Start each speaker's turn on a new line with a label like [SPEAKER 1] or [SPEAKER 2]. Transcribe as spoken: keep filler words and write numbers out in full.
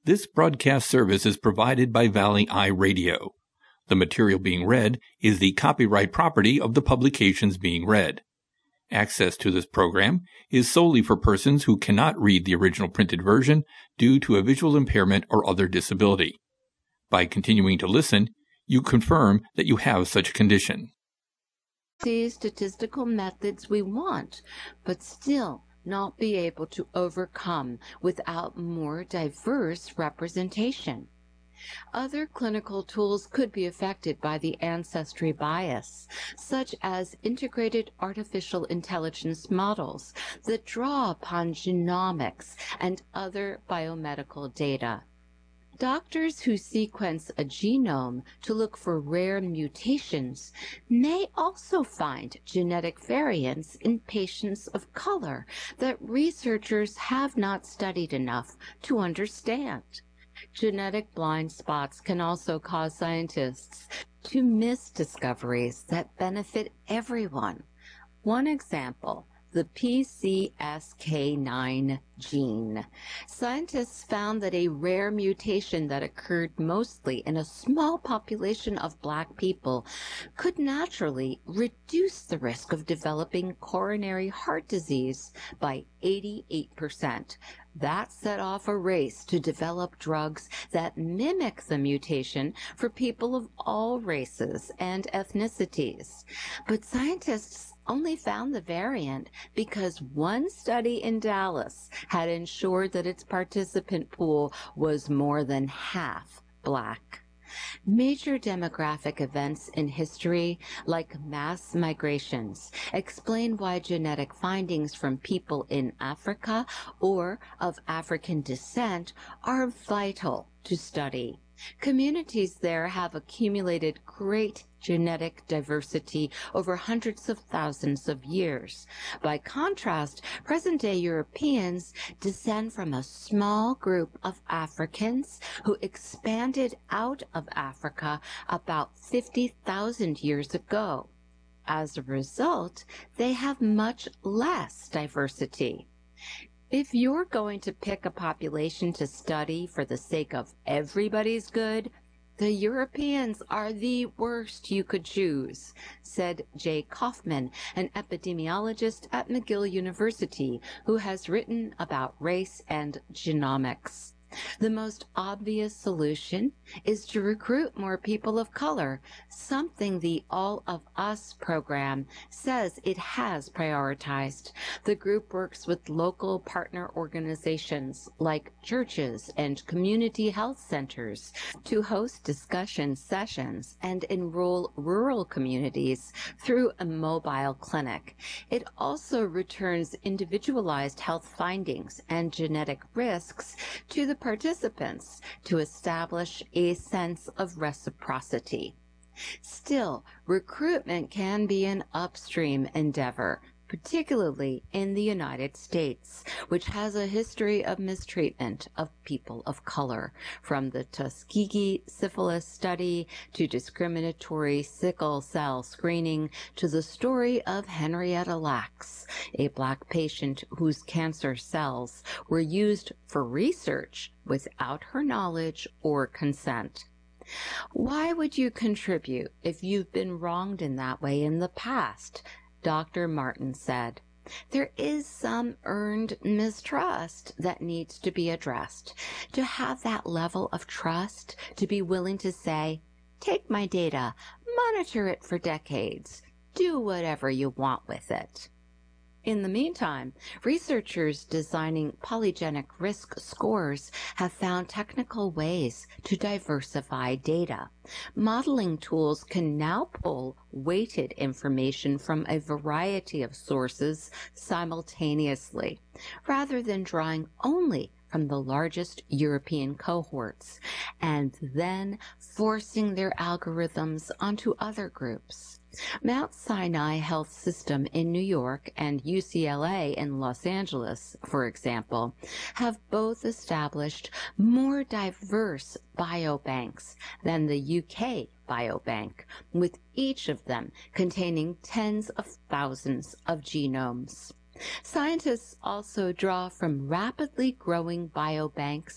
[SPEAKER 1] This broadcast service is provided by Valley Eye Radio. The material being read is the copyright property of the publications being read. Access to this program is solely for persons who cannot read the original printed version due to a visual impairment or other disability. By continuing to listen, you confirm that you have such a condition.
[SPEAKER 2] See statistical methods we want, but still not be able to overcome without more diverse representation. Other clinical tools could be affected by the ancestry bias, such as integrated artificial intelligence models that draw upon genomics and other biomedical data. Doctors who sequence a genome to look for rare mutations may also find genetic variants in patients of color that researchers have not studied enough to understand. Genetic blind spots can also cause scientists to miss discoveries that benefit everyone. One example, the P C S K nine gene. Scientists found that a rare mutation that occurred mostly in a small population of Black people could naturally reduce the risk of developing coronary heart disease by eighty-eight percent. That set off a race to develop drugs that mimic the mutation for people of all races and ethnicities. But scientists only found the variant because one study in Dallas had ensured that its participant pool was more than half Black. Major demographic events in history, like mass migrations, explain why genetic findings from people in Africa or of African descent are vital to study. Communities there have accumulated great genetic diversity over hundreds of thousands of years. By contrast, present-day Europeans descend from a small group of Africans who expanded out of Africa about fifty thousand years ago. As a result, they have much less diversity. If you're going to pick a population to study for the sake of everybody's good, the Europeans are the worst you could choose, said Jay Kaufman, an epidemiologist at McGill University who has written about race and genomics. The most obvious solution is to recruit more people of color, something the All of Us program says it has prioritized. The group works with local partner organizations like churches and community health centers to host discussion sessions and enroll rural communities through a mobile clinic. It also returns individualized health findings and genetic risks to the participants to establish a sense of reciprocity. Still, recruitment can be an upstream endeavor, particularly in the United States, which has a history of mistreatment of people of color, from the Tuskegee syphilis study to discriminatory sickle cell screening to the story of Henrietta Lacks, a Black patient whose cancer cells were used for research without her knowledge or consent. Why would you contribute if you've been wronged in that way in the past? Doctor Martin said. There is some earned mistrust that needs to be addressed. To have that level of trust, to be willing to say, take my data, monitor it for decades, do whatever you want with it. In the meantime, researchers designing polygenic risk scores have found technical ways to diversify data. Modeling tools can now pull weighted information from a variety of sources simultaneously, rather than drawing only from the largest European cohorts, and then forcing their algorithms onto other groups. Mount Sinai Health System in New York and U C L A in Los Angeles, for example, have both established more diverse biobanks than the U K Biobank, with each of them containing tens of thousands of genomes. Scientists also draw from rapidly growing biobanks